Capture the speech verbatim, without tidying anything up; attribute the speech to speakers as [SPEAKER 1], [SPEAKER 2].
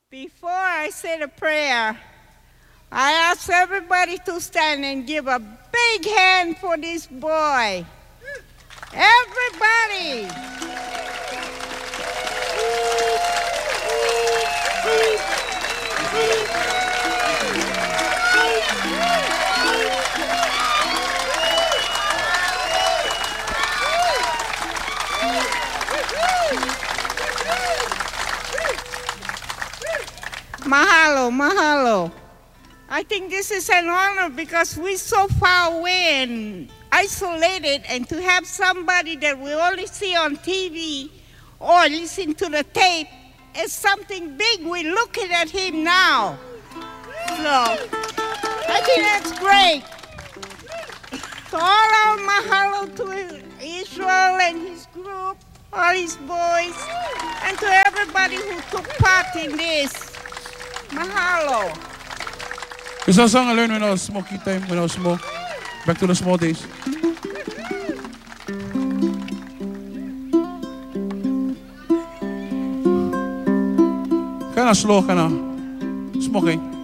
[SPEAKER 1] Before I say the prayer, I ask everybody to stand and give a big hand for this boy. Everybody! Mahalo, mahalo. I think this is an honor because we're so far away and isolated, and to have somebody that we only see on T V or listen to the tape is something big. We're looking at him now. So I think that's great. So all our mahalo to Israel and his group, all his boys, and to everybody who took part in this. Mahalo.
[SPEAKER 2] It's a song I learned when I was smoking time, when I was small. Back to the small days. Kinda slow, kinda smoking.